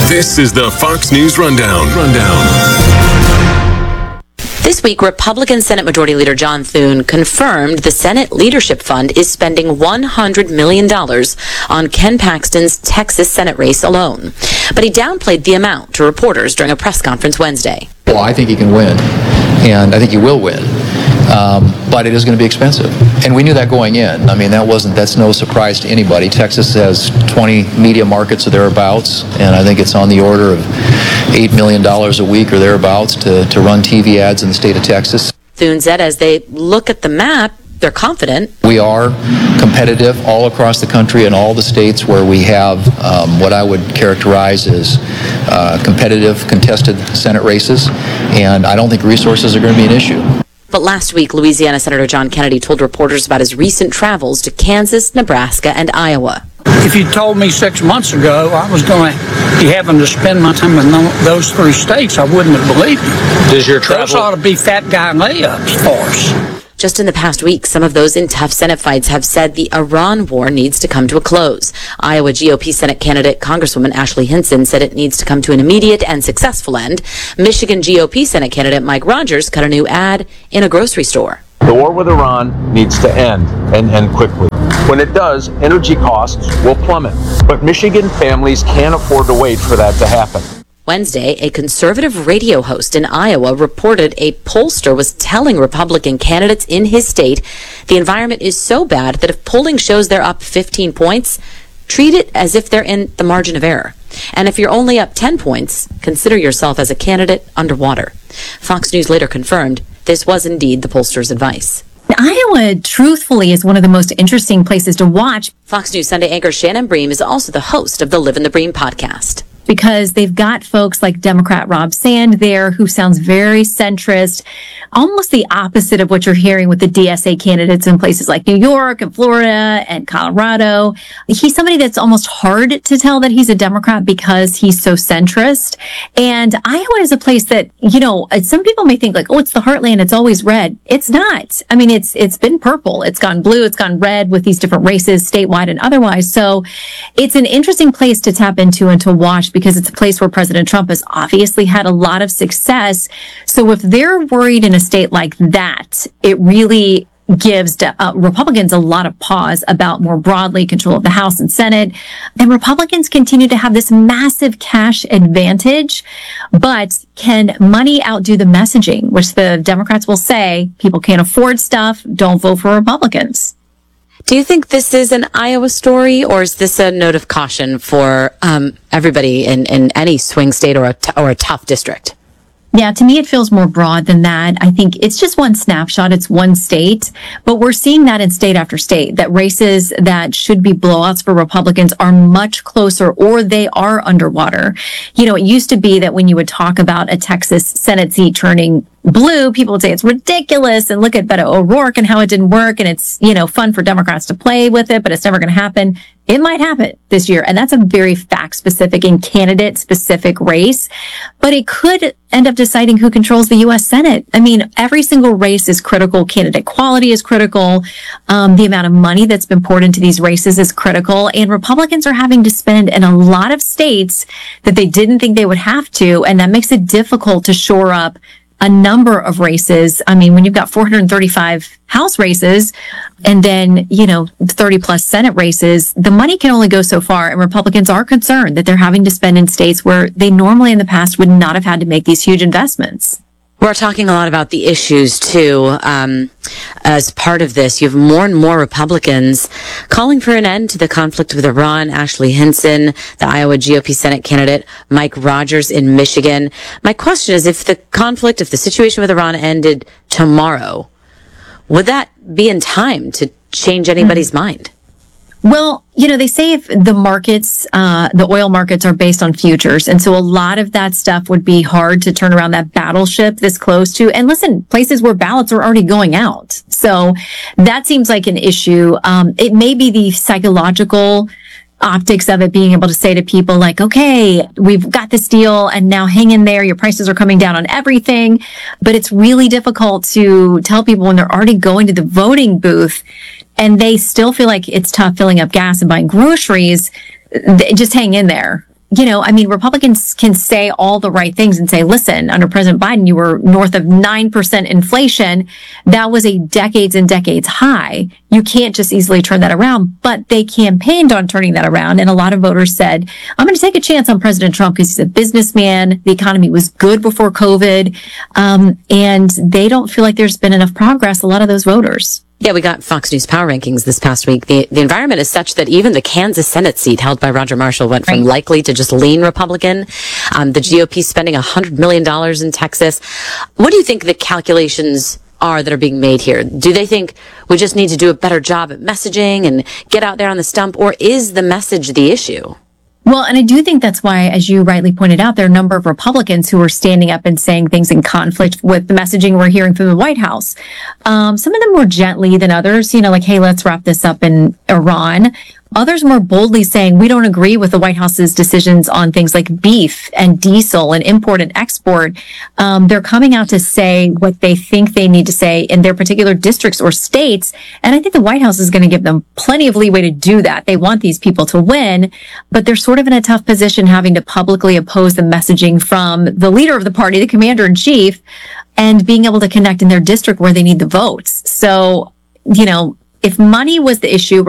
This is the Fox News Rundown. This week, Republican Senate Majority Leader John Thune confirmed the Senate Leadership Fund is spending $100 million on Ken Paxton's Texas Senate race alone. But he downplayed the amount to reporters during a press conference Wednesday. Well, I think he can win, and I think he will win. But it is going to be expensive. And we knew that going in. I mean, that's no surprise to anybody. Texas has 20 media markets or thereabouts, and I think it's on the order of $8 million a week or thereabouts to run TV ads in the state of Texas. Thune said as they look at the map, they're confident. We are competitive all across the country in all the states where we have what I would characterize as competitive, contested Senate races, and I don't think resources are going to be an issue. But last week, Louisiana Senator John Kennedy told reporters about his recent travels to Kansas, Nebraska, and Iowa. If you told me 6 months ago I was going to be having to spend my time in those three states, I wouldn't have believed you. Does your travel... Those ought to be fat guy layups for us. Just in the past week, some of those in tough Senate fights have said the Iran war needs to come to a close. Iowa GOP Senate candidate Congresswoman Ashley Hinson said it needs to come to an immediate and successful end. Michigan GOP Senate candidate Mike Rogers cut a new ad in a grocery store. The war with Iran needs to end, and end quickly. When it does, energy costs will plummet. But Michigan families can't afford to wait for that to happen. Wednesday, a conservative radio host in Iowa reported a pollster was telling Republican candidates in his state the environment is so bad that if polling shows they're up 15 points, treat it as if they're in the margin of error. And if you're only up 10 points, consider yourself as a candidate underwater. Fox News later confirmed this was indeed the pollster's advice. Iowa, truthfully, is one of the most interesting places to watch. Fox News Sunday anchor Shannon Bream is also the host of the Live in the Bream podcast. Because they've got folks like Democrat Rob Sand there, who sounds very centrist, almost the opposite of what you're hearing with the DSA candidates in places like New York and Florida and Colorado. He's somebody that's almost hard to tell that he's a Democrat because he's so centrist. And Iowa is a place that, you know, some people may think like, oh, it's the heartland, it's always red. It's not. I mean, it's been purple, it's gone blue, it's gone red with these different races statewide and otherwise. So it's an interesting place to tap into and to watch, because it's a place where President Trump has obviously had a lot of success. So if they're worried in a state like that, it really gives Republicans a lot of pause about more broadly control of the House and Senate. And Republicans continue to have this massive cash advantage, but can money outdo the messaging, which the Democrats will say people can't afford stuff, don't vote for Republicans. Do you think this is an Iowa story, or is this a note of caution for everybody in any swing state or a tough district? Yeah, to me, it feels more broad than that. I think it's just one snapshot. It's one state, but we're seeing that in state after state, that races that should be blowouts for Republicans are much closer, or they are underwater. You know, it used to be that when you would talk about a Texas Senate seat turning blue, people would say it's ridiculous and look at Beto O'Rourke and how it didn't work, and it's, you know, fun for Democrats to play with it, but it's never going to happen. It might happen this year, and that's a very fact-specific and candidate-specific race, but it could end up deciding who controls the U.S. Senate. I mean, every single race is critical. Candidate quality is critical. The amount of money that's been poured into these races is critical, and Republicans are having to spend in a lot of states that they didn't think they would have to, and that makes it difficult to shore up a number of races. I mean, when you've got 435 House races and then, you know, 30 plus Senate races, the money can only go so far. And Republicans are concerned that they're having to spend in states where they normally in the past would not have had to make these huge investments. We're talking a lot about the issues, too. As part of this, you have more and more Republicans calling for an end to the conflict with Iran. Ashley Hinson, the Iowa GOP Senate candidate, Mike Rogers in Michigan. My question is, if the situation with Iran ended tomorrow, would that be in time to change anybody's mind? Well, you know, they say if the markets, the oil markets are based on futures. And so a lot of that stuff would be hard to turn around that battleship this close to. And listen, places where ballots are already going out. So that seems like an issue. It may be the psychological optics of it, being able to say to people like, okay, we've got this deal and now hang in there. Your prices are coming down on everything. But it's really difficult to tell people when they're already going to the voting booth and they still feel like it's tough filling up gas and buying groceries. Just hang in there. Republicans can say all the right things and say, listen, under President Biden, you were north of 9% inflation. That was a decades and decades high. You can't just easily turn that around, but they campaigned on turning that around. And a lot of voters said, I'm going to take a chance on President Trump because he's a businessman. The economy was good before COVID. And they don't feel like there's been enough progress, a lot of those voters. Yeah, we got Fox News Power Rankings this past week. The environment is such that even the Kansas Senate seat held by Roger Marshall went from likely to just lean Republican. The GOP spending $100 million in Texas. What do you think the calculations are that are being made here? Do they think we just need to do a better job at messaging and get out there on the stump, or is the message the issue? Well, and I do think that's why, as you rightly pointed out, there are a number of Republicans who are standing up and saying things in conflict with the messaging we're hearing from the White House. Some of them more gently than others, like, hey, let's wrap this up in Iran. Others more boldly saying, we don't agree with the White House's decisions on things like beef and diesel and import and export. They're coming out to say what they think they need to say in their particular districts or states. And I think the White House is going to give them plenty of leeway to do that. They want these people to win, but they're sort of in a tough position having to publicly oppose the messaging from the leader of the party, the commander in chief, and being able to connect in their district where they need the votes. So, if money was the issue,